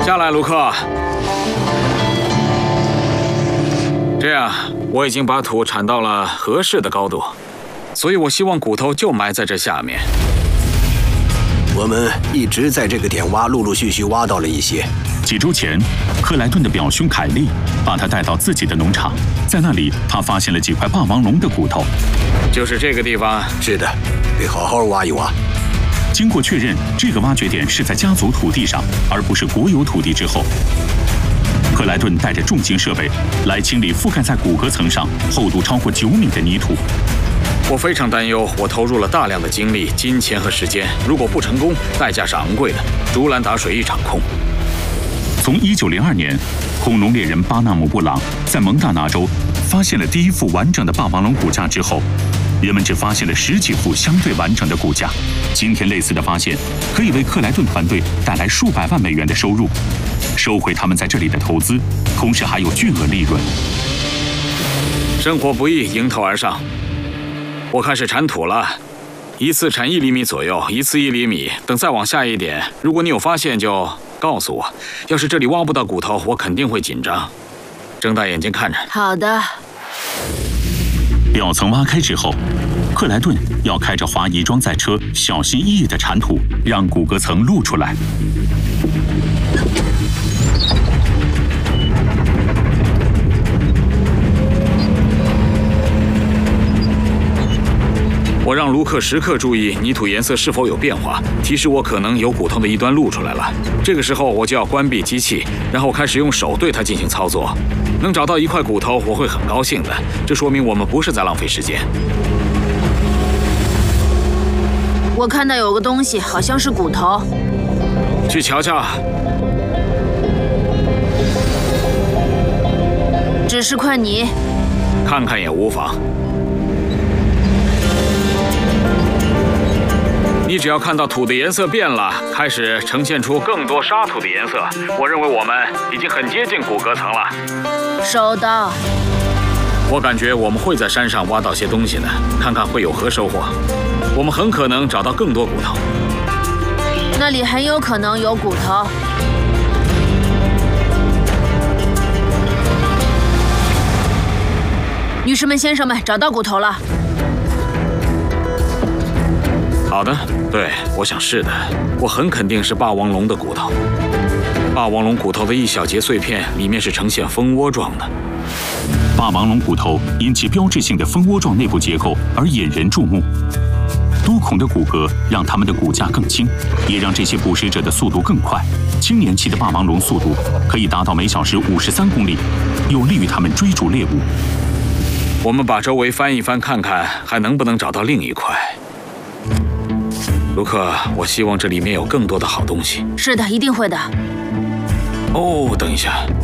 下来，卢克。这样，我已经把土铲到了合适的高度，所以我希望骨头就埋在这下面。 我们一直在这个点挖，陆陆续续挖到了一些。 几周前，克莱顿的表兄凯利把他带到自己的农场，在那里他发现了几块霸王龙的骨头。 就是这个地方。 是的，得好好挖一挖。 经过确认，这个挖掘点是在家族土地上，而不是国有土地之后。克莱顿带着重型设备来清理覆盖在骨骼层上厚度超过9米的泥土。 我非常担忧，我投入了大量的精力、金钱和时间，如果不成功，代价是昂贵的，竹篮打水一场空。 从1902年，恐龙猎人巴纳姆布朗在蒙大拿州发现了第一副完整的霸王龙骨架之后，人们只发现了10几副相对完整的骨架。今天类似的发现可以为克莱顿团队带来数百万美元的收入，收回他们在这里的投资，同时还有巨额利润。 生活不易，迎头而上。我开始铲土了，一次铲1厘米左右，一次1厘米。等再往下一点，如果你有发现就告诉我。要是这里挖不到骨头，我肯定会紧张。睁大眼睛看着。 好的。 表层挖开之后，克莱顿要开着滑移装载车，小心翼翼地铲土，让骨骼层露出来。 我让卢克时刻注意泥土颜色是否有变化，提示我可能有骨头的一端露出来了。这个时候我就要关闭机器，然后开始用手对它进行操作。能找到一块骨头，我会很高兴的。这说明我们不是在浪费时间。 我看到有个东西，好像是骨头。 去瞧瞧。 只是块泥。 看看也无妨。你只要看到土的颜色变了，开始呈现出更多沙土的颜色，我认为我们已经很接近骨骼层了。 收到。 我感觉我们会在山上挖到些东西的，看看会有何收获。我们很可能找到更多骨头。 那里很有可能有骨头。女士们、先生们，找到骨头了。 好的，对，我想是的。我很肯定是霸王龙的骨头。霸王龙骨头的一小节碎片，里面是呈现蜂窝状的。 霸王龙骨头因其标志性的蜂窝状内部结构而引人注目。多孔的骨骼让它们的骨架更轻，也让这些捕食者的速度更快。青年期的霸王龙速度可以达到每小时53公里，有利于它们追逐猎物。 我们把周围翻一翻，看看还能不能找到另一块。卢克，我希望这里面有更多的好东西。 是的，一定会的。 哦，等一下，